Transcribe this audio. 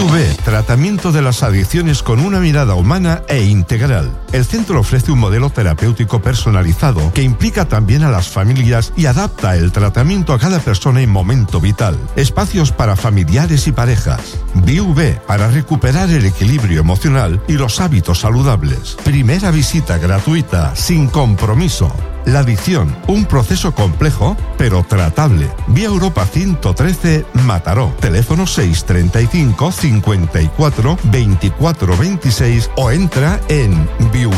BioV, tratamiento de las adicciones con una mirada humana e integral. El centro ofrece un modelo terapéutico personalizado que implica también a las familias y adapta el tratamiento a cada persona en momento vital. Espacios para familiares y parejas. BioV, para recuperar el equilibrio emocional y los hábitos saludables. Primera visita gratuita, sin compromiso. La adicción, un proceso complejo, pero tratable. Vía Europa 113, Mataró. Teléfono 635 54 24 26 o entra en BioV.